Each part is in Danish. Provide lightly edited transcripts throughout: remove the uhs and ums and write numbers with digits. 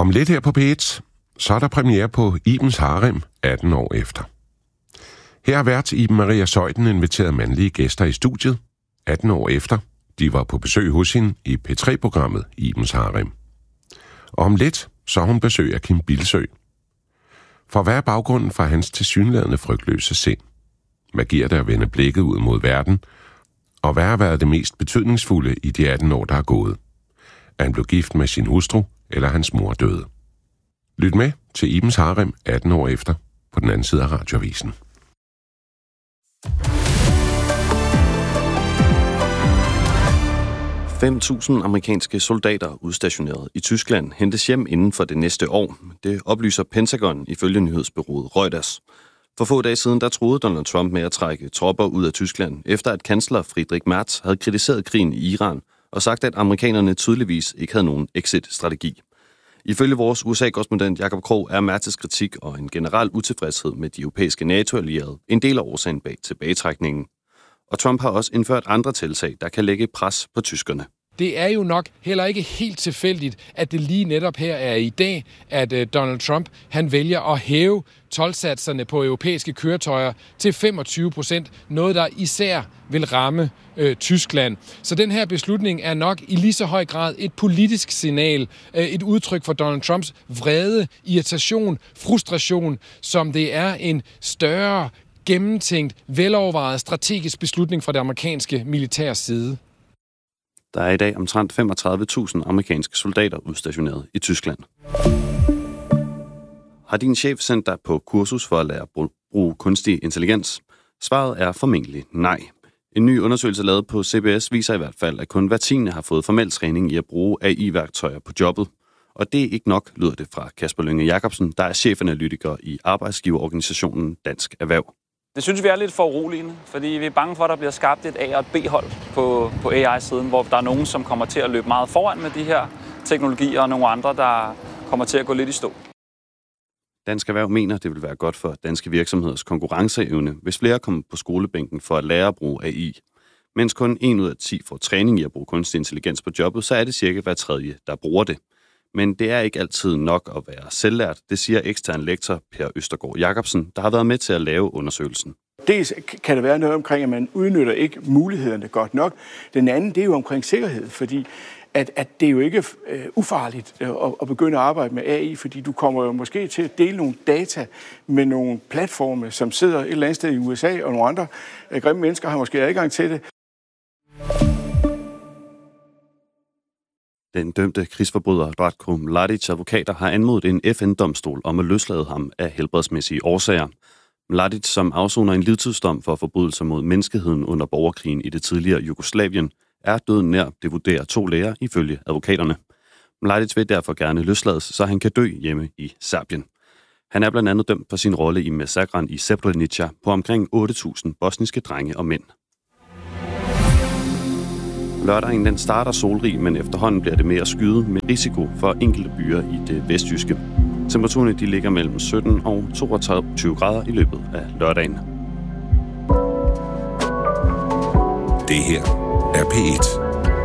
Om lidt her på P1, så er der premiere på Ibens Harem 18 år efter. Her har vært Iben Maria Zeuthen inviteret mandlige gæster i studiet 18 år efter. De var på besøg hos hende i P3-programmet Ibens Harem. Og om lidt, så har hun besøg af Kim Bildsøe. For hvad er baggrunden for hans tilsyneladende frygtløse sind? Hvad giver det at vende blikket ud mod verden? Og hvad har været det mest betydningsfulde i de 18 år, der er gået? Er han blev gift med sin hustru, eller hans mor døde? Lyt med til Ibens Harem 18 år efter på den anden side af Radioavisen. 5.000 amerikanske soldater udstationeret i Tyskland hentes hjem inden for det næste år. Det oplyser Pentagon ifølge nyhedsbureauet Reuters. For få dage siden der troede Donald Trump med at trække tropper ud af Tyskland, efter at kansler Friedrich Merz havde kritiseret krigen i Iran og sagt, at amerikanerne tydeligvis ikke havde nogen exit-strategi. Ifølge vores USA-korrespondent Jakob Krog er Merz's kritik og en generel utilfredshed med de europæiske NATO-allierede en del af årsagen bag tilbagetrækningen. Og Trump har også indført andre tiltag, der kan lægge pres på tyskerne. Det er jo nok heller ikke helt tilfældigt, at det lige netop her er i dag, at Donald Trump han vælger at hæve toldsatserne på europæiske køretøjer til 25%, noget der især vil ramme Tyskland. Så den her beslutning er nok i lige så høj grad et politisk signal, et udtryk for Donald Trumps vrede, irritation, frustration, som det er en større, gennemtænkt, velovervejet strategisk beslutning fra det amerikanske militærs side. Der er i dag omtrent 35.000 amerikanske soldater udstationeret i Tyskland. Har din chef sendt dig på kursus for at lære at bruge kunstig intelligens? Svaret er formentlig nej. En ny undersøgelse lavet på CBS viser i hvert fald, at kun hver 10. har fået formel træning i at bruge AI-værktøjer på jobbet. Og det er ikke nok, lyder det fra Kasper Lynge Jacobsen, der er chefanalytiker i arbejdsgiverorganisationen Dansk Erhverv. Det synes vi er lidt for uroligende, fordi vi er bange for, at der bliver skabt et A- og et B-hold på AI-siden, hvor der er nogen, som kommer til at løbe meget foran med de her teknologier, og nogle andre, der kommer til at gå lidt i stå. Dansk Erhverv mener, det vil være godt for danske virksomheders konkurrenceevne, hvis flere kommer på skolebænken for at lære at bruge AI. Mens kun 1 ud af 10 får træning i at bruge kunstig intelligens på jobbet, så er det cirka hver tredje, der bruger det. Men det er ikke altid nok at være selvlært, det siger ekstern lektor Per Østergaard Jacobsen, der har været med til at lave undersøgelsen. Dels kan der være noget omkring, at man udnytter ikke mulighederne godt nok. Den anden, det er jo omkring sikkerhed, fordi at det er jo ikke ufarligt at begynde at arbejde med AI, fordi du kommer jo måske til at dele nogle data med nogle platforme, som sidder et eller andet sted i USA, og nogle andre grimme mennesker har måske adgang til det. Den dømte krigsforbryder Ratko Mladic advokater har anmodet en FN-domstol om at løslade ham af helbredsmæssige årsager. Mladic, som afsoner en livstidsdom for forbrydelser mod menneskeheden under borgerkrigen i det tidligere Jugoslavien, er døden nær, det vurderer 2 læger ifølge advokaterne. Mladic vil derfor gerne løslades, så han kan dø hjemme i Serbien. Han er blandt andet dømt for sin rolle i massakren i Srebrenica på omkring 8.000 bosniske drenge og mænd. Lørdagen den starter solrig, men efterhånden bliver det mere skyet med risiko for enkelte byer i det vestjyske. Temperaturerne de ligger mellem 17 og 22 grader i løbet af lørdagen. Det her er P1.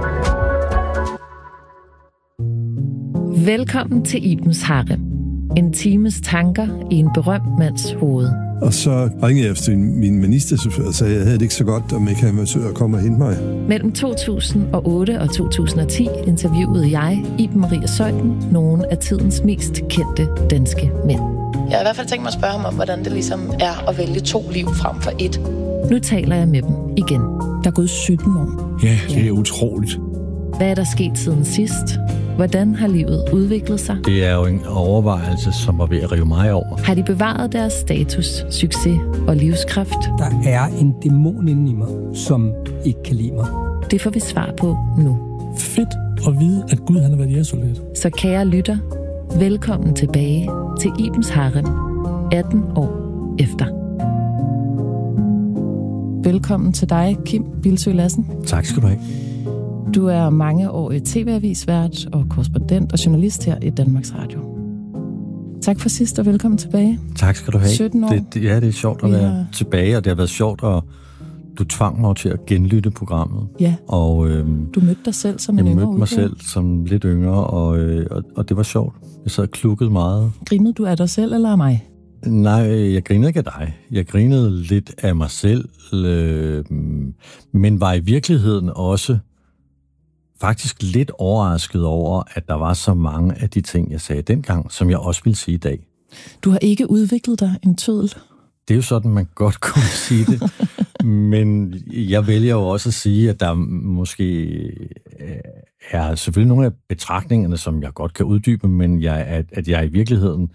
Velkommen til Ibens Harem. En times tanker i en berømt mands hoved. Og så ringede jeg efter min ministerchauffør og sagde, at jeg havde det ikke så godt, om ikke han ville komme og hente mig. Mellem 2008 og 2010 interviewede jeg, Iben Maria Zeuthen, nogle af tidens mest kendte danske mænd. Jeg har i hvert fald tænkt mig at spørge ham om, hvordan det ligesom er at vælge 2 liv frem for 1. Nu taler jeg med dem igen. Der er gået 17 år. Ja, det er utroligt. Hvad er der sket siden sidst? Hvordan har livet udviklet sig? Det er jo en overvejelse, som var ved at rive mig over. Har de bevaret deres status, succes og livskraft? Der er en dæmon inde i mig, som ikke kan lide mig. Det får vi svar på nu. Fedt at vide, at Gud han har været jægersoldat. Så kære lytter, velkommen tilbage til Ibens Harem 18 år efter. Velkommen til dig, Kim Bildsøe Lassen. Tak skal du have. Du er mangeårig tv-avisvært og korrespondent og journalist her i Danmarks Radio. Tak for sidst og velkommen tilbage. Tak skal du have. 17 år. Det er sjovt at være tilbage, og det har været sjovt at du tvang mig til at genlytte programmet. Ja, og du mødte dig selv som en yngre. Jeg mødte mig selv som lidt yngre, og det var sjovt. Jeg sad og klukkede meget. Grinede du af dig selv eller af mig? Nej, jeg grinede ikke af dig. Jeg grinede lidt af mig selv, men var i virkeligheden også faktisk lidt overrasket over, at der var så mange af de ting, jeg sagde dengang, som jeg også vil sige i dag. Du har ikke udviklet dig en tødel. Det er jo sådan, man godt kunne sige det. Men jeg vælger jo også at sige, at der måske er selvfølgelig nogle af betragtningerne, som jeg godt kan uddybe, men at jeg i virkeligheden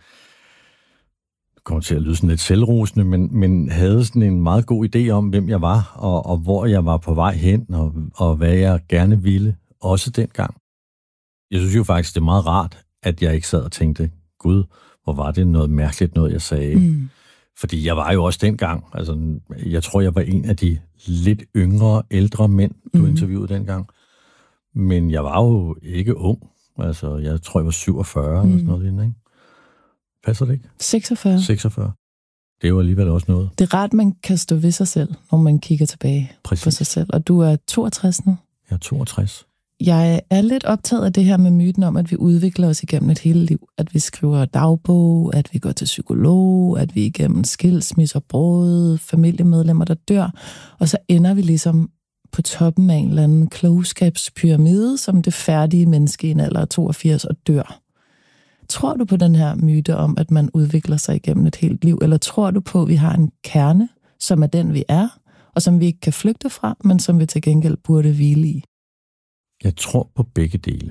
kommer til at lyde sådan lidt selvrosende, men havde sådan en meget god idé om, hvem jeg var, og hvor jeg var på vej hen, og hvad jeg gerne ville, også dengang. Jeg synes jo faktisk, det er meget rart, at jeg ikke sad og tænkte, gud, hvor var det noget mærkeligt noget, jeg sagde. Mm. Fordi jeg var jo også dengang, altså jeg tror, jeg var en af de lidt yngre, ældre mænd, du interviewede dengang. Men jeg var jo ikke ung. Altså, jeg tror, jeg var 47 eller sådan noget lignende, ikke? Passer det ikke? 46. 46. Det er jo alligevel også noget. Det er rart, man kan stå ved sig selv, når man kigger tilbage på sig selv. Og du er 62 nu? Jeg er 62. Jeg er lidt optaget af det her med myten om, at vi udvikler os igennem et hele liv. At vi skriver dagbog, at vi går til psykolog, at vi igennem skilsmisser, brud, familiemedlemmer, der dør. Og så ender vi ligesom på toppen af en eller anden klogskabspyramide, som det færdige menneske i en alder af 82 og dør. Tror du på den her myte om, at man udvikler sig igennem et helt liv? Eller tror du på, at vi har en kerne, som er den, vi er, og som vi ikke kan flygte fra, men som vi til gengæld burde hvile i? Jeg tror på begge dele.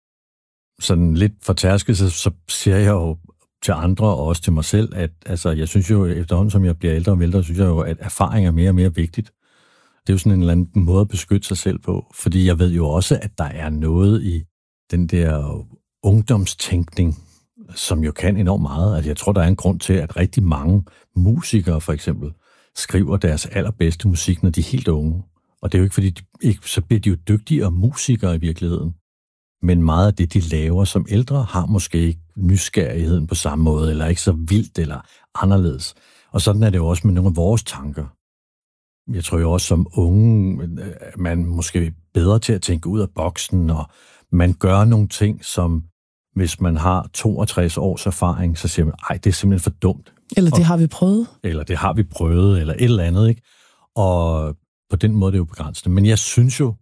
Sådan lidt fortærsket, så siger jeg jo til andre og også til mig selv, at altså, jeg synes jo, efterhånden som jeg bliver ældre og ældre, synes jeg jo, at erfaring er mere og mere vigtigt. Det er jo sådan en eller anden måde at beskytte sig selv på, fordi jeg ved jo også, at der er noget i den der ungdomstænkning, som jo kan enormt meget. Altså, jeg tror, der er en grund til, at rigtig mange musikere for eksempel skriver deres allerbedste musik, når de er helt unge. Og det er jo ikke, fordi så bliver de jo dygtigere musikere i virkeligheden. Men meget af det, de laver som ældre, har måske ikke nysgerrigheden på samme måde, eller ikke så vildt eller anderledes. Og sådan er det jo også med nogle af vores tanker. Jeg tror jo også som unge, man måske er bedre til at tænke ud af boksen, og man gør nogle ting, som hvis man har 62 års erfaring, så siger man, ej, det er simpelthen for dumt. Eller det har vi prøvet. Eller det har vi prøvet, eller et eller andet, ikke? Og på den måde det er jo begrænset. Men jeg synes jo,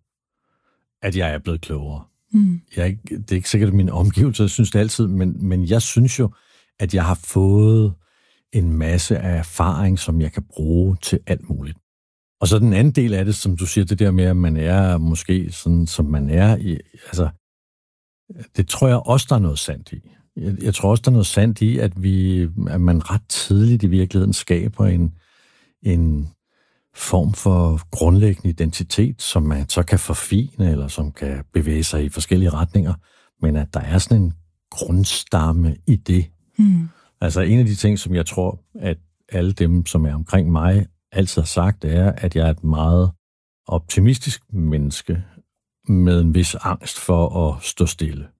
at jeg er blevet klogere. Mm. Det er ikke sikkert, at mine omgivelser synes det altid, men jeg synes jo, at jeg har fået en masse af erfaring, som jeg kan bruge til alt muligt. Og så den anden del af det, som du siger, det der med, at man er måske sådan, som man er i, altså, det tror jeg også, der er noget sandt i. Jeg tror også, der er noget sandt i, at man ret tidligt i virkeligheden skaber en form for grundlæggende identitet, som man så kan forfine, eller som kan bevæge sig i forskellige retninger, men at der er sådan en grundstamme i det. Mm. Altså en af de ting, som jeg tror, at alle dem, som er omkring mig, altid har sagt, er, at jeg er et meget optimistisk menneske, med en vis angst for at stå stille.